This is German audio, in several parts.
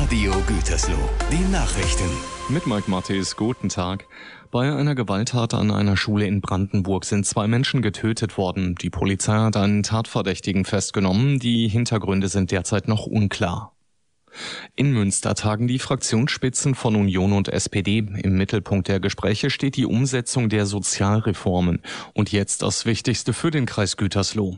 Radio Gütersloh, die Nachrichten. Mit Mike Mattes, guten Tag. Bei einer Gewalttat an einer Schule in Brandenburg sind 2 Menschen getötet worden. Die Polizei hat einen Tatverdächtigen festgenommen. Die Hintergründe sind derzeit noch unklar. In Münster tagen die Fraktionsspitzen von Union und SPD. Im Mittelpunkt der Gespräche steht die Umsetzung der Sozialreformen. Und jetzt das Wichtigste für den Kreis Gütersloh.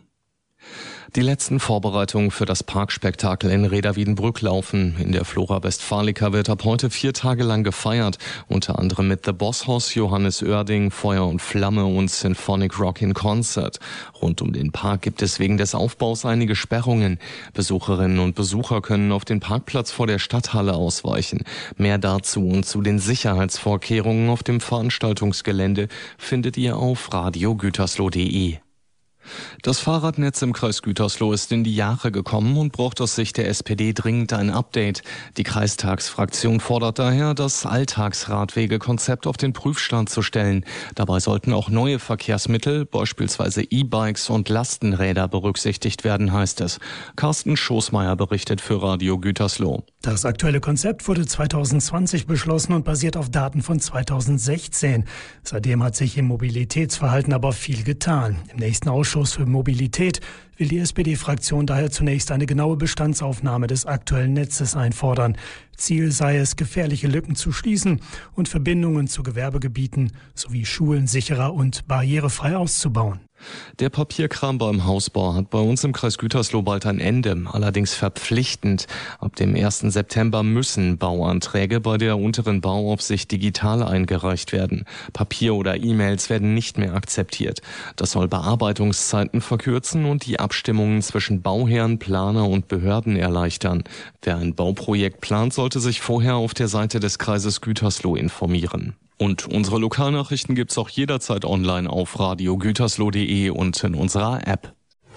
Die letzten Vorbereitungen für das Parkspektakel in Reda-Wiedenbrück laufen. In der Flora Westfalica wird ab heute 4 Tage lang gefeiert, unter anderem mit The Boss Hoss, Johannes Oerding, Feuer und Flamme und Symphonic Rock in Concert. Rund um den Park gibt es wegen des Aufbaus einige Sperrungen. Besucherinnen und Besucher können auf den Parkplatz vor der Stadthalle ausweichen. Mehr dazu und zu den Sicherheitsvorkehrungen auf dem Veranstaltungsgelände findet ihr auf radiogütersloh.de. Das Fahrradnetz im Kreis Gütersloh ist in die Jahre gekommen und braucht aus Sicht der SPD dringend ein Update. Die Kreistagsfraktion fordert daher, das Alltagsradwegekonzept auf den Prüfstand zu stellen. Dabei sollten auch neue Verkehrsmittel, beispielsweise E-Bikes und Lastenräder, berücksichtigt werden, heißt es. Carsten Schoßmeier berichtet für Radio Gütersloh. Das aktuelle Konzept wurde 2020 beschlossen und basiert auf Daten von 2016. Seitdem hat sich im Mobilitätsverhalten aber viel getan. Im nächsten Ausschuss für Mobilität will die SPD-Fraktion daher zunächst eine genaue Bestandsaufnahme des aktuellen Netzes einfordern. Ziel sei es, gefährliche Lücken zu schließen und Verbindungen zu Gewerbegebieten sowie Schulen sicherer und barrierefrei auszubauen. Der Papierkram beim Hausbau hat bei uns im Kreis Gütersloh bald ein Ende, allerdings verpflichtend. Ab dem 1. September müssen Bauanträge bei der unteren Bauaufsicht digital eingereicht werden. Papier oder E-Mails werden nicht mehr akzeptiert. Das soll Bearbeitungszeiten verkürzen und die Abstimmungen zwischen Bauherren, Planer und Behörden erleichtern. Wer ein Bauprojekt plant, sollte sich vorher auf der Seite des Kreises Gütersloh informieren. Und unsere Lokalnachrichten gibt's auch jederzeit online auf radiogütersloh.de und in unserer App.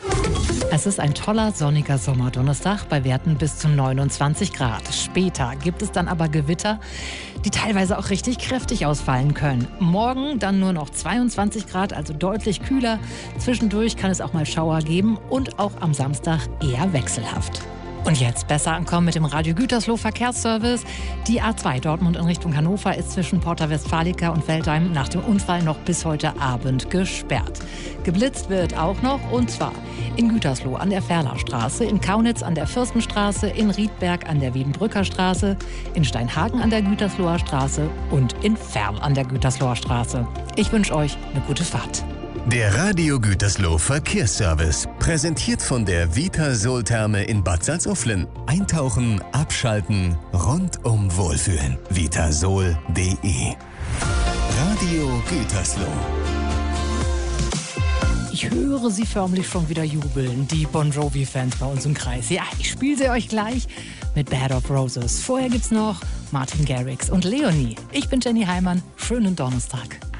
Es ist ein toller, sonniger Sommerdonnerstag bei Werten bis zu 29 Grad. Später gibt es dann aber Gewitter, die teilweise auch richtig kräftig ausfallen können. Morgen dann nur noch 22 Grad, also deutlich kühler. Zwischendurch kann es auch mal Schauer geben und auch am Samstag eher wechselhaft. Und jetzt besser ankommen mit dem Radio Gütersloh Verkehrsservice. Die A2 Dortmund in Richtung Hannover ist zwischen Porta Westfalica und Veltheim nach dem Unfall noch bis heute Abend gesperrt. Geblitzt wird auch noch, und zwar in Gütersloh an der Ferlerstraße, in Kaunitz an der Fürstenstraße, in Riedberg an der Wiedenbrücker Straße, in Steinhagen an der Gütersloher Straße und in Ferl an der Gütersloher Straße. Ich wünsche euch eine gute Fahrt. Der Radio Gütersloh Verkehrsservice, präsentiert von der Vitasol-Therme in Bad Salzuflen. Eintauchen, abschalten, rundum wohlfühlen. Vitasol.de. Radio Gütersloh. Ich höre sie förmlich schon wieder jubeln, die Bon Jovi-Fans bei uns im Kreis. Ja, ich spiele sie euch gleich mit Bed of Roses. Vorher gibt's noch Martin Garrix und Leonie. Ich bin Jenny Heimann. Schönen Donnerstag.